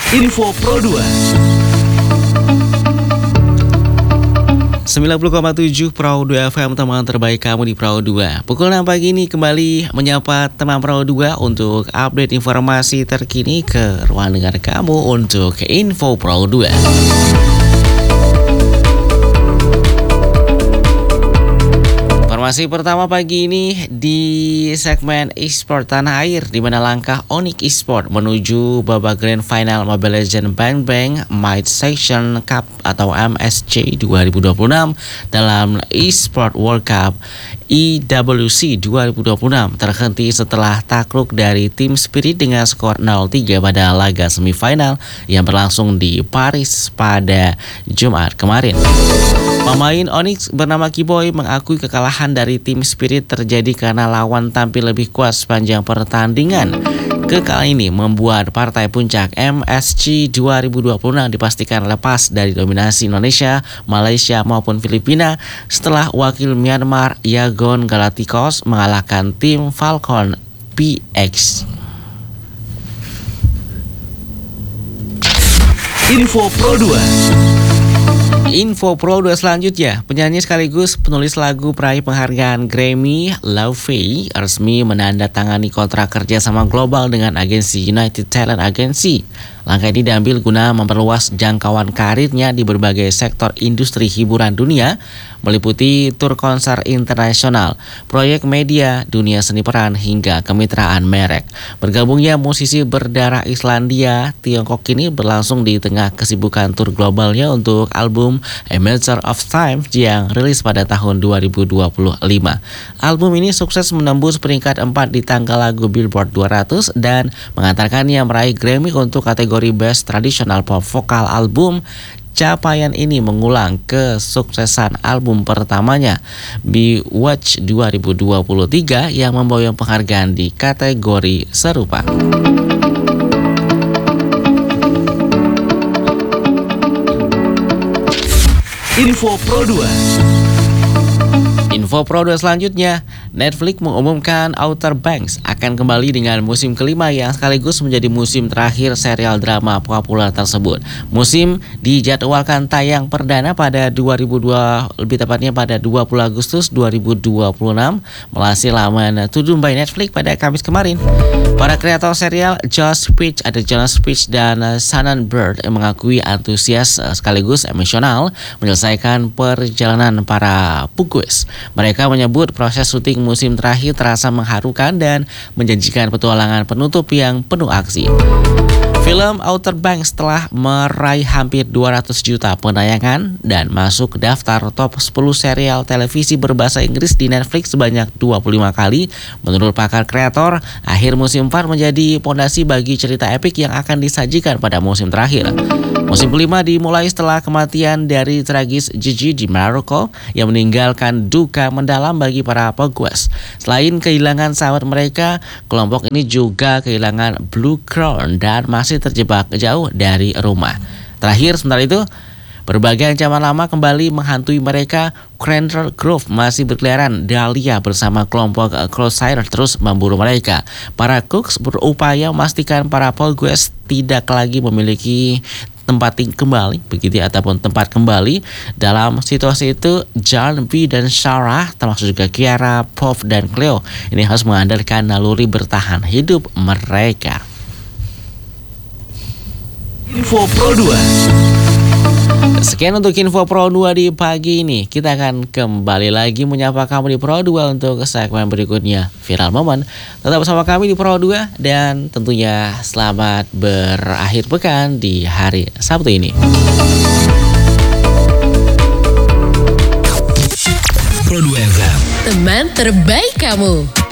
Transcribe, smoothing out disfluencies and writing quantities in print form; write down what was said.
Info Pro 2. 90,7 Pro 2 FM, teman terbaik kamu di Pro 2. Pukul 6 pagi ini kembali menyapa teman Pro 2 untuk update informasi terkini ke ruang dengar kamu untuk Info Pro 2. Informasi pertama pagi ini di segmen e-sport tanah air, di mana langkah Onyx Esport menuju babak Grand Final Mobile Legends Bang Bang Mid Season Cup atau MSC 2026 dalam e-sport World Cup IWC 2026 terhenti setelah takluk dari tim Spirit dengan skor 0-3 pada laga semifinal yang berlangsung di Paris pada Jumat kemarin. Pemain Onyx bernama Kiboy mengakui kekalahan dari tim Spirit terjadi karena lawan tampil lebih kuat sepanjang pertandingan. Kekalahan ini membuat partai puncak MSC 2026 dipastikan lepas dari dominasi Indonesia, Malaysia maupun Filipina setelah wakil Myanmar Yangon Galacticos mengalahkan tim Falcon PX. Info Pro 2. Info Pro 2 selanjutnya, penyanyi sekaligus penulis lagu peraih penghargaan Grammy, Laufey, resmi menandatangani kontrak kerja sama global dengan agensi United Talent Agency. Langkah ini diambil guna memperluas jangkauan karirnya di berbagai sektor industri hiburan dunia, meliputi tur konser internasional, proyek media, dunia seni peran, hingga kemitraan merek. Bergabungnya musisi berdarah Islandia, Tiongkok ini berlangsung di tengah kesibukan tur globalnya untuk album A Measure of Time yang rilis pada tahun 2025. Album ini sukses menembus peringkat 4 di tangga lagu Billboard 200 dan mengantarkannya meraih Grammy untuk kategori Best Traditional Pop Vocal Album. Capaian ini mengulang kesuksesan album pertamanya, Bewitched 2023, yang memboyong penghargaan di kategori serupa. Info Pro 2. Info Pro 2 selanjutnya, Netflix mengumumkan Outer Banks akan kembali dengan musim kelima yang sekaligus menjadi musim terakhir serial drama populer tersebut. Musim dijadwalkan tayang perdana pada 2002, lebih tepatnya pada 20 Agustus 2026 melalui laman Tudum by Netflix pada Kamis kemarin. Para kreator serial Josh Peach, dan Shannon Bird mengakui antusias sekaligus emosional menyelesaikan perjalanan para pugwis. Mereka menyebut proses syuting musim terakhir terasa mengharukan dan menjanjikan petualangan penutup yang penuh aksi. Film Outer Banks telah meraih hampir 200 juta penayangan dan masuk ke daftar top 10 serial televisi berbahasa Inggris di Netflix sebanyak 25 kali. Menurut pakar kreator, akhir musim 4 menjadi pondasi bagi cerita epik yang akan disajikan pada musim terakhir. Musim kelima dimulai setelah kematian dari tragis Gigi di Maroko yang meninggalkan duka mendalam bagi para pugwis. Selain kehilangan sahabat mereka, kelompok ini juga kehilangan Blue Crown dan masih terjebak jauh dari rumah. Terakhir, sementara itu, berbagai ancaman lama kembali menghantui mereka. Cranler Grove masih berkeliaran. Dahlia bersama kelompok Crosshair terus memburu mereka. Para cooks berupaya memastikan para pugwis tidak lagi memiliki tempat kembali, begitu ataupun tempat kembali. Dalam situasi itu, John B dan Sarah, termasuk juga Kiara, Pop dan Cleo, ini harus mengandalkan naluri bertahan hidup mereka. Info Pro 2. Sekian untuk Info Pro 2 di pagi ini. Kita akan kembali lagi menyapa kamu di Pro 2 untuk segmen berikutnya, Viral Moment. Tetap bersama kami di Pro 2 dan tentunya selamat berakhir pekan di hari Sabtu ini. Pro 2 FM, teman terbaik kamu.